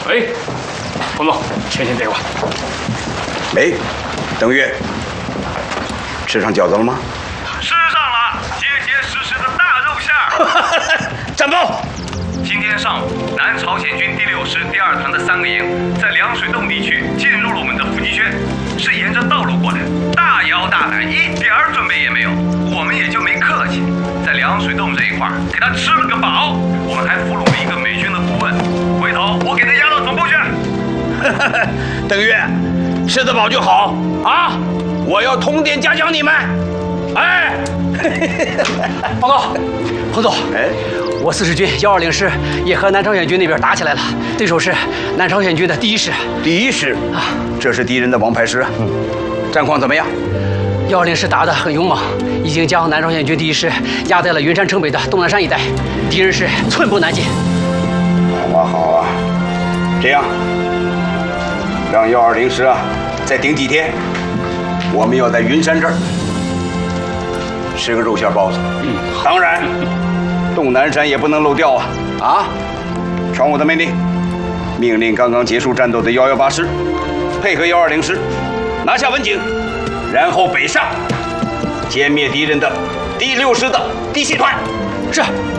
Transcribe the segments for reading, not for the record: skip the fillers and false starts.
喂，冯总，前线电话。 喂，邓岳，吃上饺子了吗？ 吃上了，结结实实的大肉馅儿。 战报。 今天上午，南朝鲜军第6师第2团的3个营在凉水洞地区进入了我们的伏击圈，是沿着道路过来的，大摇大摆，一点儿准备也没有。我们也就没客气，在凉水洞这一块给他吃了个饱。我们还俘虏了一个美军的顾问，回头我给他押到总部去。 邓岳，吃得饱就好啊！我要通电嘉奖你们。哎， 报告，彭总， 哎， 我40军120师也和南朝鲜军那边打起来了，对手是南朝鲜军的第1师。 第1师啊，这是敌人的王牌师啊。战况怎么样 ？120师打得很勇猛，已经将南朝鲜军第1师压在了云山城北的东南山一带，敌人是寸步难进。 好啊，好啊，这样让120师啊再顶几天，我们要在云山这儿吃个肉馅包子。当然，东南山也不能漏掉啊！啊，传我的命令，命令刚刚结束战斗的118师配合120师拿下文井，然后北上歼灭敌人的第6师的第7团。 是。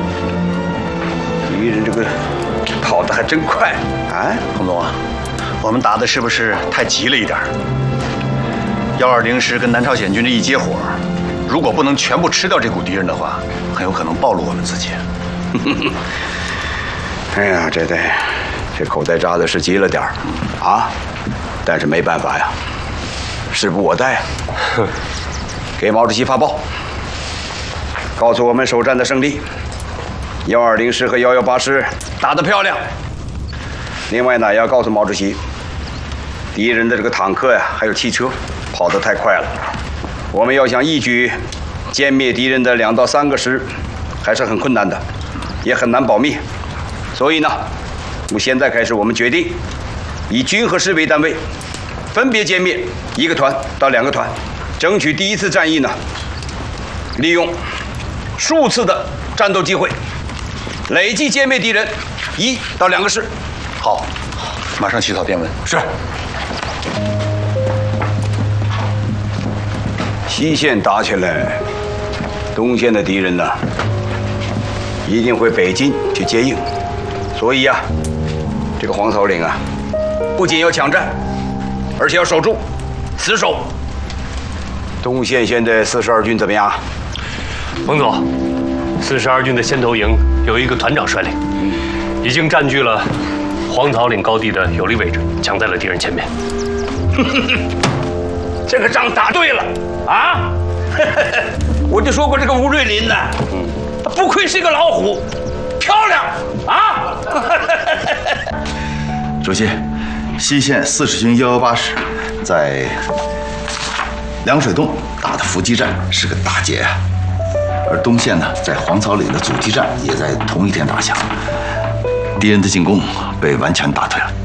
敌人这个跑得还真快啊！ 彭总啊，我们打的是不是太急了一点？120师跟南朝鲜军这一接火，如果不能全部吃掉这股敌人的话，很有可能暴露我们自己。 哎呀，这口袋扎的是急了点儿啊，但是没办法呀，时不我待啊。给毛主席发报，告诉我们首战的胜利，120师和118师打得漂亮。另外呢，也要告诉毛主席，敌人的这个坦克呀，还有汽车跑得太快了，我们要想一举歼灭敌人的2到3个师，还是很困难的，也很难保密。所以呢，从现在开始，我们决定以军和师为单位，分别歼灭1个团到2个团，争取第1次战役呢，利用数次的战斗机会，累计歼灭敌人1到2个师。 好，马上起草电文。 是。西线打起来，东线的敌人呢，一定会北进去接应。所以呀，这个黄草岭啊，不仅要抢占，而且要守住，死守。东线现在42军怎么样？ 彭总，42军的先头营有一个团长率领，已经占据了黄草岭高地的有利位置，抢在了敌人前面。 这个仗打对了啊！我就说过这个吴瑞林呢，不愧是个老虎，漂亮啊！ 主席，西线40军118师在凉水洞打的伏击战是个大捷啊，而东线呢，在黄草岭的阻击战也在同一天打响，敌人的进攻被完全打退了。